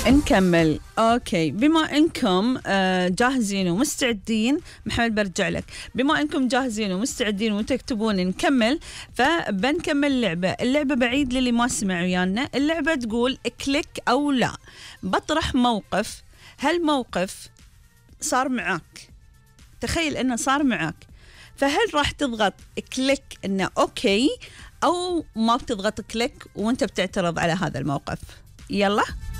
نكمل. اوكي، بما انكم جاهزين ومستعدين، محمد برجع لك. بما انكم جاهزين ومستعدين وتكتبون نكمل، فبنكمل اللعبة بعيد للي ما سمع ويانا. اللعبة تقول كليك او لا. بطرح موقف، هالموقف صار معاك، تخيل انه صار معاك، فهل راح تضغط كليك انه اوكي، او ما بتضغط كليك وانت بتعترض على هذا الموقف؟ يلا